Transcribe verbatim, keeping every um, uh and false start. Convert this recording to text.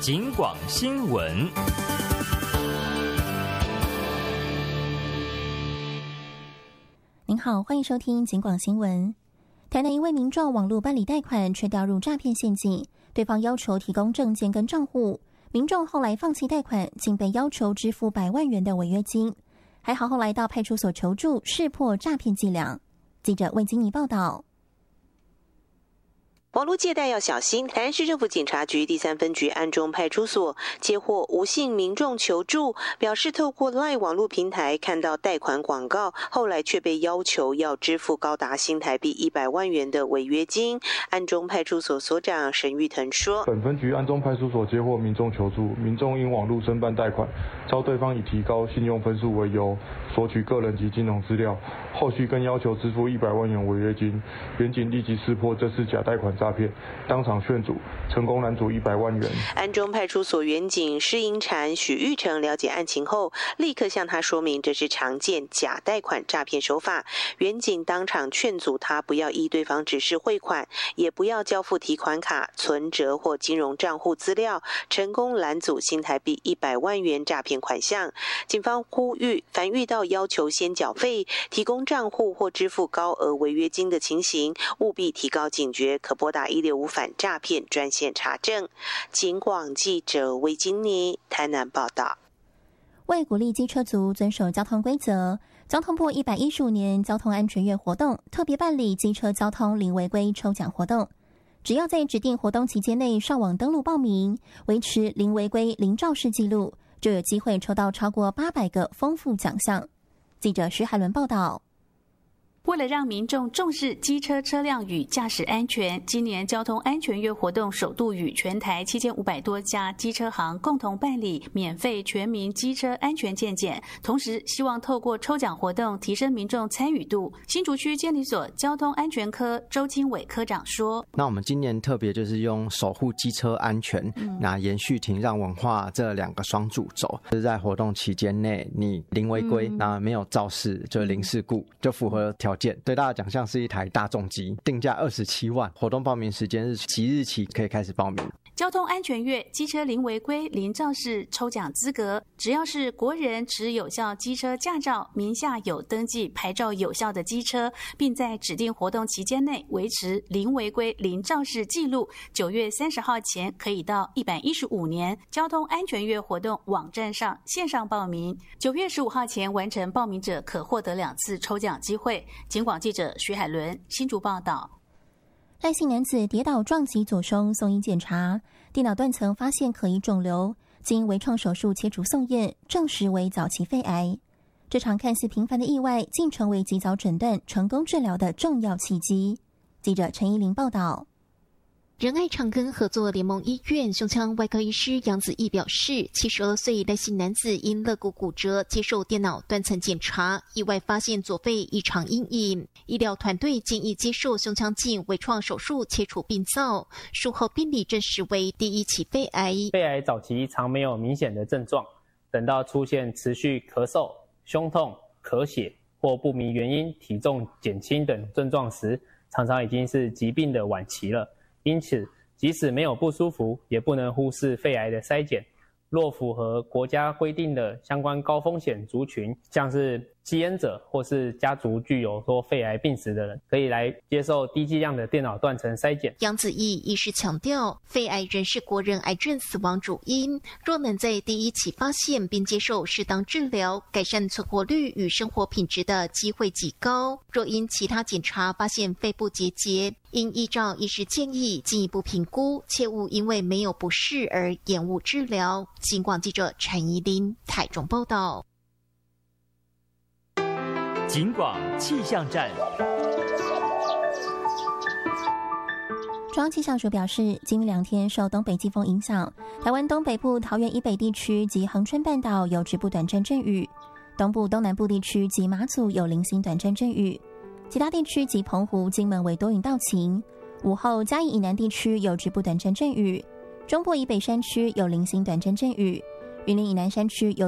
警广新闻。 您好，欢迎收听警广新闻。台南一位民众网络办理贷款，却掉入诈骗陷阱，对方要求提供证件跟账户，民众后来放弃贷款，竟被要求支付百万元的违约金。还好后来到派出所求助，识破诈骗伎俩。记者魏金妮报道。 网络借贷要小心。台南市政府警察局第三分局安中派出所接获无姓民众求助，表示透过 LINE 网络平台看到贷款广告，后来却被要求要支付高达新台币一百万元的违约金。安中派出所所长沈玉腾说： 本分局安中派出所接获民众求助，民众因网络申办贷款，遭对方以提高信用分数为由，索取个人及金融资料，后续更要求支付一百万元违约金。员警立即识破这是假贷款诈骗，当场劝阻，成功拦阻一百万元。 安中派出所员警施银婵、许玉成了解案情后，立刻向他说明这是常见假贷款诈骗手法。员警当场劝阻他不要依对方指示汇款，也不要交付提款卡、存折或金融账户资料，成功拦阻新台币一百万元诈骗款项。警方呼吁，凡遇到要求先缴费、提供账户或支付高额违约金的情形，务必提高警觉，可拨打一六五反诈骗专线查证。警广记者魏金妮台南报道。 为鼓励机车族遵守交通规则，交通部一百一十五年交通安全月活动特别办理机车交通零违规抽奖活动。只要在指定活动期间内上网登录报名，维持零违规零肇事记录，就有机会抽到超过八百个丰富奖项。记者徐海伦报道。 为了让民众重视机车车辆与驾驶安全，今年交通安全月活动首度与全台七千五百多家机车行共同办理免费全民机车安全健检，同时希望透过抽奖活动提升民众参与度。新竹区监理所交通安全科周清伟科长说： 那我们今年特别就是用守护机车安全，嗯、那延续停让文化这两个双主轴，就是在活动期间内你零违规，嗯、那没有肇事，就是零事故，就符合条件。最大的奖项是一台大重机，定价二十七万。活动报名时间是即日起可以开始报名。 交通安全月机车零违规零肇事抽奖资格，只要是国人持有效机车驾照、名下有登记牌照有效的机车，并在指定活动期间内维持零违规零肇事记录，九月三十号前可以到一百一十五年交通安全月活动网站上线上报名。九月十五号前完成报名者可获得两次抽奖机会。警广记者徐海伦新竹报道。 赖姓男子跌倒撞击左胸，送医检查，电脑断层发现可疑肿瘤，经微创手术切除送验，证实为早期肺癌。这场看似平凡的意外，竟成为及早诊断、成功治疗的重要契机。记者陈依玲报道。 仁爱长庚合作联盟医院胸腔外科医师杨子毅表示，七十二岁赖姓男子因肋骨骨折接受电脑断层检查，意外发现左肺异常阴影，医疗团队建议接受胸腔镜微创手术切除病灶，术后病理证实为第一期肺癌。 肺癌早期常没有明显的症状，等到出现持续咳嗽、胸痛、咳血或不明原因体重减轻等症状时，常常已经是疾病的晚期了。因此，即使没有不舒服，也不能忽视肺癌的筛检。若符合国家规定的相关高风险族群，像是吸烟者或是家族具有说肺癌病史的人，可以来接受低剂量的电脑断层筛检。 杨子毅医师强调，肺癌仍是国人癌症死亡主因，若能在第一期发现并接受适当治疗，改善存活率与生活品质的机会极高。若因其他检查发现肺部结节，应依照医师建议进一步评估，切勿因为没有不适而延误治疗。警广记者陈怡琳台中报道。 警广气象站。 中央气象署表示，今明两天受东北季风影响，台湾东北部桃园以北地区及恒春半岛有局部短暂阵雨，东部东南部地区及马祖有零星短暂阵雨，其他地区及澎湖、金门为多云到晴。午后嘉义以南地区有局部短暂阵雨，中部以北山区有零星短暂阵雨，云林以南山区有